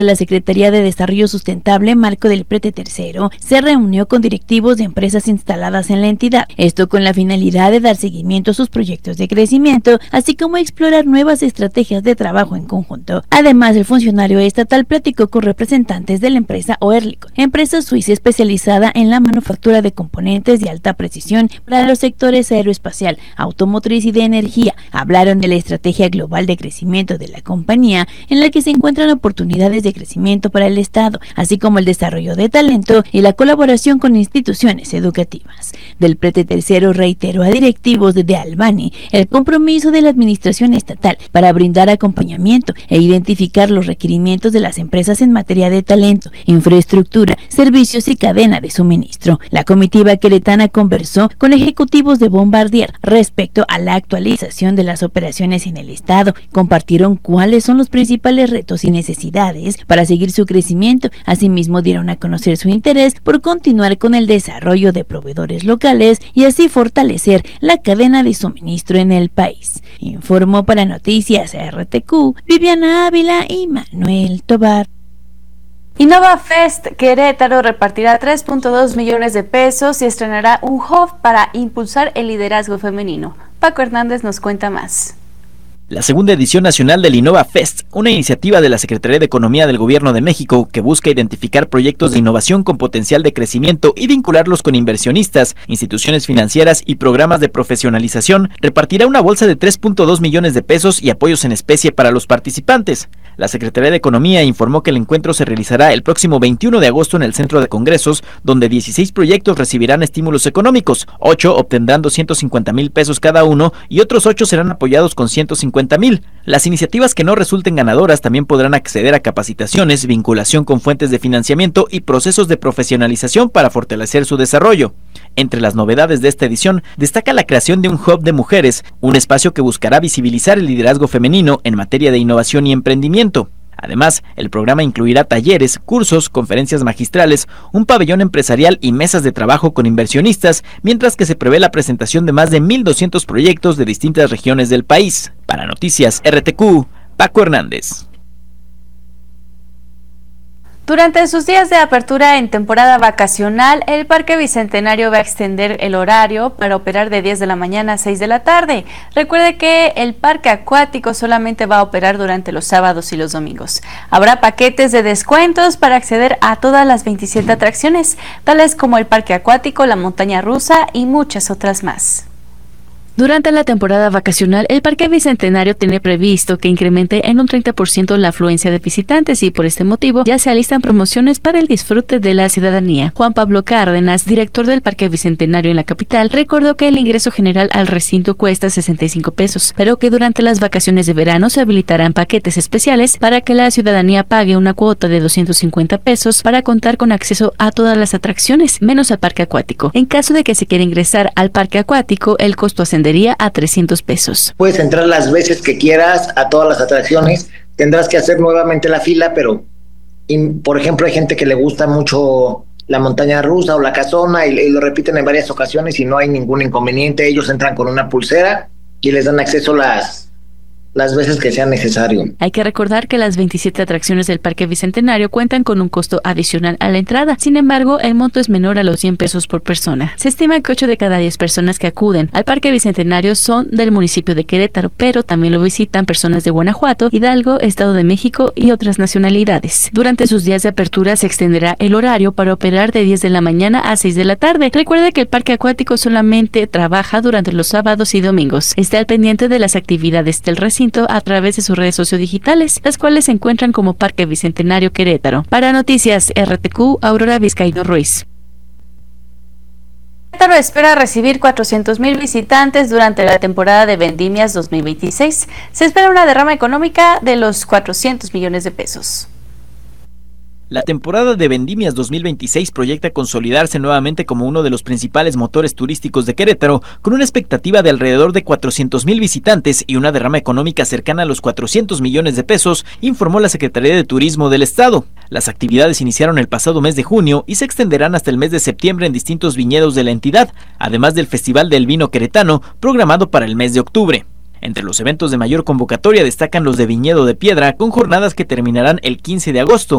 La Secretaría de Desarrollo Sustentable, marco del Prete Tercero, se reunió con directivos de empresas instaladas en la entidad, esto con la finalidad de dar seguimiento a sus proyectos de crecimiento, así como explorar nuevas estrategias de trabajo en conjunto. Además, el funcionario estatal platicó con representantes de la empresa Oerlikon, empresa suiza especializada en la manufactura de componentes de alta precisión para los sectores aeroespacial, automotriz y de energía. Hablaron de la estrategia global de crecimiento de la compañía, en la que se encuentran oportunidades de crecimiento para el Estado, así como el desarrollo de talento y la colaboración con instituciones educativas. Del Prete Tercero reiteró a directivos de Albany el compromiso de la administración estatal para brindar acompañamiento e identificar los requerimientos de las empresas en materia de talento, infraestructura, servicios y cadena de suministro. La comitiva queretana conversó con ejecutivos de Bombardier respecto a la actualización de las operaciones en el Estado. Compartieron cuáles son los principales retos y necesidades para seguir su crecimiento. Asimismo, dieron a conocer su interés por continuar con el desarrollo de proveedores locales y así fortalecer la cadena de suministro en el país. Informó para Noticias RTQ Viviana Ávila y Manuel Tobar. InnovaFest Querétaro repartirá 3.2 millones de pesos y estrenará un hub para impulsar el liderazgo femenino. Paco Hernández nos cuenta más. La segunda edición nacional del InnovaFest, una iniciativa de la Secretaría de Economía del Gobierno de México que busca identificar proyectos de innovación con potencial de crecimiento y vincularlos con inversionistas, instituciones financieras y programas de profesionalización, repartirá una bolsa de 3.2 millones de pesos y apoyos en especie para los participantes. La Secretaría de Economía informó que el encuentro se realizará el próximo 21 de agosto en el Centro de Congresos, donde 16 proyectos recibirán estímulos económicos, 8 obtendrán 250,000 pesos cada uno y otros 8 serán apoyados con 150,000. Las iniciativas que no resulten ganadoras también podrán acceder a capacitaciones, vinculación con fuentes de financiamiento y procesos de profesionalización para fortalecer su desarrollo. Entre las novedades de esta edición, destaca la creación de un hub de mujeres, un espacio que buscará visibilizar el liderazgo femenino en materia de innovación y emprendimiento. Además, el programa incluirá talleres, cursos, conferencias magistrales, un pabellón empresarial y mesas de trabajo con inversionistas, mientras que se prevé la presentación de más de 1,200 proyectos de distintas regiones del país. Para Noticias RTQ, Paco Hernández. Durante sus días de apertura en temporada vacacional, el Parque Bicentenario va a extender el horario para operar de 10 de la mañana a 6 de la tarde. Recuerde que el parque acuático solamente va a operar durante los sábados y los domingos. Habrá paquetes de descuentos para acceder a todas las 27 atracciones, tales como el parque acuático, la montaña rusa y muchas otras más. Durante la temporada vacacional, el Parque Bicentenario tiene previsto que incremente en un 30% la afluencia de visitantes y por este motivo ya se alistan promociones para el disfrute de la ciudadanía. Juan Pablo Cárdenas, director del Parque Bicentenario en la capital, recordó que el ingreso general al recinto cuesta 65 pesos, pero que durante las vacaciones de verano se habilitarán paquetes especiales para que la ciudadanía pague una cuota de 250 pesos para contar con acceso a todas las atracciones, menos al parque acuático. En caso de que se quiera ingresar al parque acuático, el costo ascendería a 300 pesos. Puedes entrar las veces que quieras a todas las atracciones, tendrás que hacer nuevamente la fila, pero por ejemplo hay gente que le gusta mucho la montaña rusa o la casona y lo repiten en varias ocasiones y no hay ningún inconveniente. Ellos entran con una pulsera y les dan acceso las veces que sea necesario. Hay que recordar que las 27 atracciones del Parque Bicentenario cuentan con un costo adicional a la entrada. Sin embargo, el monto es menor a los 100 pesos por persona. Se estima que 8 de cada 10 personas que acuden al Parque Bicentenario son del municipio de Querétaro, pero también lo visitan personas de Guanajuato, Hidalgo, Estado de México y otras nacionalidades. Durante sus días de apertura se extenderá el horario para operar de 10 de la mañana a 6 de la tarde. Recuerde que el parque acuático solamente trabaja durante los sábados y domingos. Esté al pendiente de las actividades del recinto a través de sus redes sociodigitales, las cuales se encuentran como Parque Bicentenario Querétaro. Para Noticias RTQ, Aurora Vizcaíno Ruiz. Querétaro espera recibir 400,000 visitantes durante la temporada de Vendimias 2026. Se espera una derrama económica de los 400 millones de pesos. La temporada de Vendimias 2026 proyecta consolidarse nuevamente como uno de los principales motores turísticos de Querétaro, con una expectativa de alrededor de 400,000 visitantes y una derrama económica cercana a los 400 millones de pesos, informó la Secretaría de Turismo del Estado. Las actividades iniciaron el pasado mes de junio y se extenderán hasta el mes de septiembre en distintos viñedos de la entidad, además del Festival del Vino Queretano, programado para el mes de octubre. Entre los eventos de mayor convocatoria destacan los de Viñedo de Piedra, con jornadas que terminarán el 15 de agosto,